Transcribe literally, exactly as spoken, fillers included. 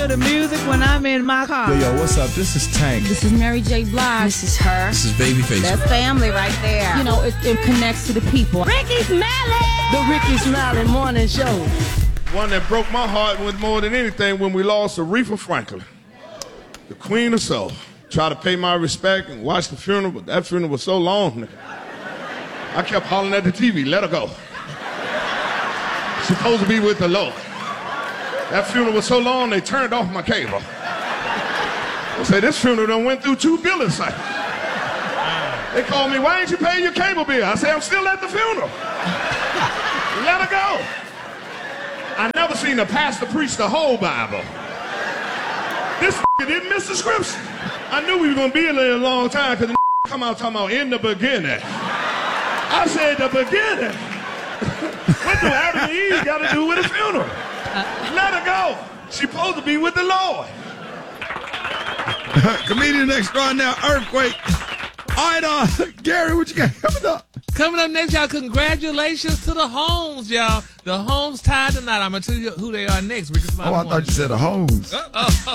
to the music when I'm in my car. Yo, yo, what's up? This is Tank. This is Mary J. Blige. This is her. This is Babyface. That's family right there. You know, it, it connects to the people. Ricky Smiley! The Ricky Smiley Morning Show. One that broke my heart with more than anything when we lost Aretha Franklin, the Queen of Soul. Tried to pay my respect and watch the funeral, but that funeral was so long. I kept hollering at the T V, let her go. She's supposed to be with the Lord. That funeral was so long, they turned off my cable. I said, this funeral done went through two billing cycles. They called me, why ain't you paying your cable bill? I said, I'm still at the funeral. Let her go. I never seen a pastor preach the whole Bible. This didn't miss the scripture. I knew we were going to be here a long time because the come out talking about in the beginning. I said, the beginning? What do Adam and Eve got to do with a funeral? Let her go. She's supposed to be with the Lord. Comedian extraordinaire Earthquake. All right, uh, Gary, what you got coming up? Coming up next, y'all, congratulations to the Holmes, y'all. The Holmes tied tonight. I'm going to tell you who they are next. Oh, I thought you said the Holmes. Oh, oh, oh.